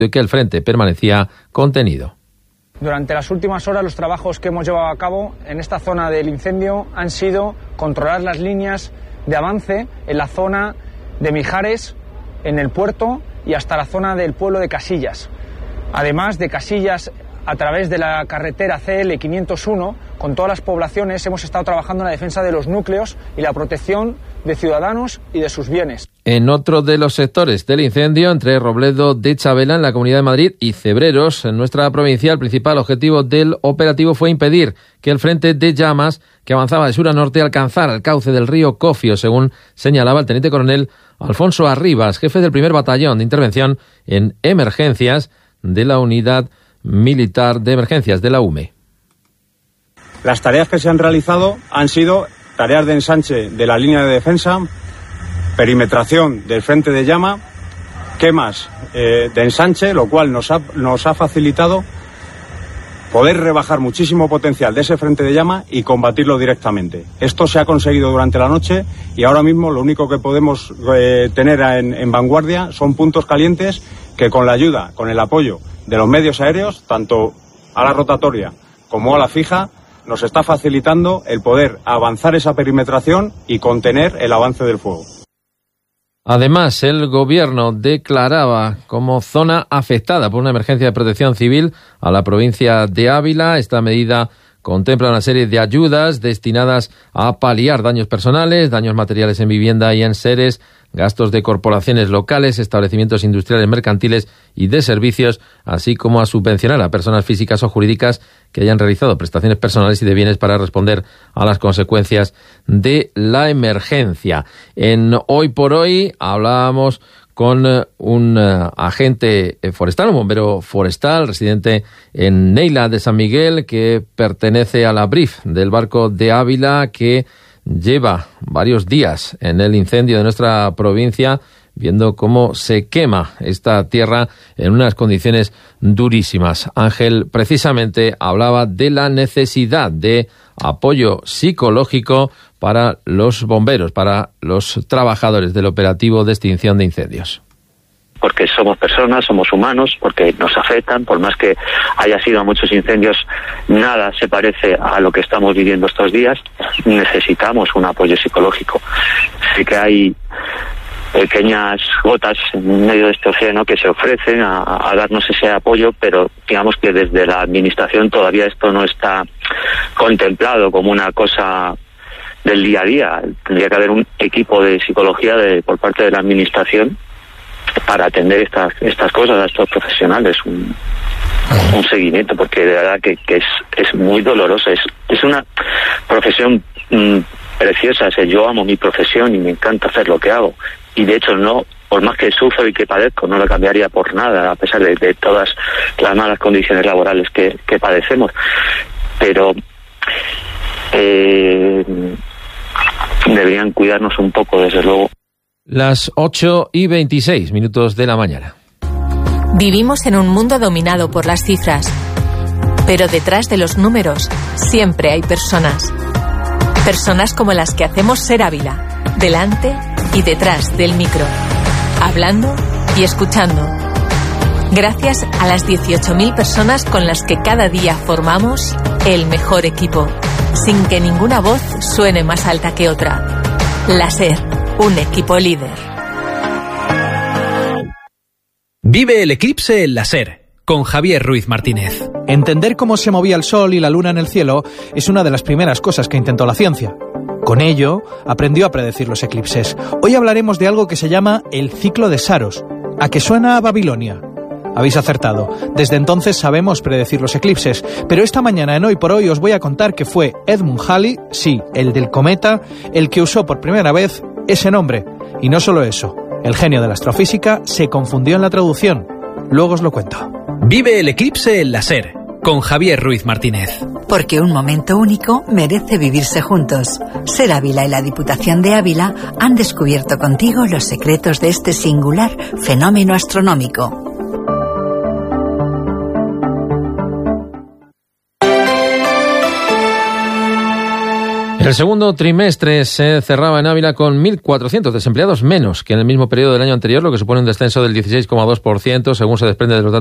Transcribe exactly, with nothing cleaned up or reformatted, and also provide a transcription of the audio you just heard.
que el frente permanecía contenido. Durante las últimas horas los trabajos que hemos llevado a cabo en esta zona del incendio han sido controlar las líneas de avance en la zona de Mijares, en el puerto y hasta la zona del pueblo de Casillas. Además de Casillas, a través de la carretera C L quinientos uno, con todas las poblaciones hemos estado trabajando en la defensa de los núcleos y la protección de ciudadanos y de sus bienes. En otro de los sectores del incendio, entre Robledo de Chabela, en la Comunidad de Madrid, y Cebreros, en nuestra provincia, el principal objetivo del operativo fue impedir que el frente de llamas, que avanzaba de sur a norte, alcanzara el cauce del río Cofio, según señalaba el teniente coronel Alfonso Arribas, jefe del primer batallón de intervención en emergencias de la Unidad Militar de Emergencias de la U M E. Las tareas que se han realizado han sido tareas de ensanche de la línea de defensa, perimetración del frente de llama, quemas eh, de ensanche, lo cual nos ha, nos ha facilitado poder rebajar muchísimo potencial de ese frente de llama y combatirlo directamente. Esto se ha conseguido durante la noche y ahora mismo lo único que podemos eh, tener en, en vanguardia son puntos calientes que, con la ayuda, con el apoyo de los medios aéreos, tanto a la rotatoria como a la fija, nos está facilitando el poder avanzar esa perimetración y contener el avance del fuego. Además, el gobierno declaraba como zona afectada por una emergencia de protección civil a la provincia de Ávila. Esta medida contempla una serie de ayudas destinadas a paliar daños personales, daños materiales en vivienda y en seres, gastos de corporaciones locales, establecimientos industriales, mercantiles y de servicios, así como a subvencionar a personas físicas o jurídicas que hayan realizado prestaciones personales y de bienes para responder a las consecuencias de la emergencia. En Hoy por Hoy hablábamos con un uh, agente forestal, un bombero forestal, residente en Neila de San Miguel, que pertenece a la B R I F del barco de Ávila, que lleva varios días en el incendio de nuestra provincia, viendo cómo se quema esta tierra en unas condiciones durísimas. Ángel precisamente hablaba de la necesidad de apoyo psicológico para los bomberos, para los trabajadores del operativo de extinción de incendios. Porque somos personas, somos humanos, porque nos afectan, por más que haya sido muchos incendios, nada se parece a lo que estamos viviendo estos días. Necesitamos un apoyo psicológico. Sí que hay pequeñas gotas en medio de este océano que se ofrecen a, a darnos ese apoyo, pero digamos que desde la administración todavía esto no está contemplado como una cosa del día a día. Tendría que haber un equipo de psicología de, por parte de la administración para atender estas estas cosas a estos profesionales, un, un seguimiento, porque de verdad que, que es es muy doloroso. Es es una profesión mmm, preciosa. O sea, yo amo mi profesión y me encanta hacer lo que hago, y de hecho no, por más que sufro y que padezco, no lo cambiaría por nada, a pesar de, de todas las malas condiciones laborales que, que padecemos. Pero eh, deberían cuidarnos un poco, desde luego. Las ocho y veintiséis minutos de la mañana. Vivimos en un mundo dominado por las cifras, pero detrás de los números siempre hay personas. Personas como las que hacemos Ser Ávila, delante y detrás del micro, hablando y escuchando. Gracias a las dieciocho mil personas con las que cada día formamos el mejor equipo, sin que ninguna voz suene más alta que otra. La Ser, un equipo líder. Vive el eclipse en la Ser, con Javier Ruiz Martínez. Entender cómo se movía el sol y la luna en el cielo es una de las primeras cosas que intentó la ciencia. Con ello, aprendió a predecir los eclipses. Hoy hablaremos de algo que se llama el ciclo de Saros. ¿A qué suena a Babilonia? Habéis acertado. Desde entonces sabemos predecir los eclipses, pero esta mañana en Hoy por Hoy os voy a contar que fue Edmund Halley, sí, el del cometa, el que usó por primera vez ese nombre. Y no solo eso, el genio de la astrofísica se confundió en la traducción. Luego os lo cuento. Vive el eclipse en la Ser, con Javier Ruiz Martínez. Porque un momento único merece vivirse juntos. Ser Ávila y la Diputación de Ávila han descubierto contigo los secretos de este singular fenómeno astronómico. El segundo trimestre se cerraba en Ávila con mil cuatrocientos desempleados menos que en el mismo periodo del año anterior, lo que supone un descenso del dieciséis coma dos por ciento, según se desprende de los datos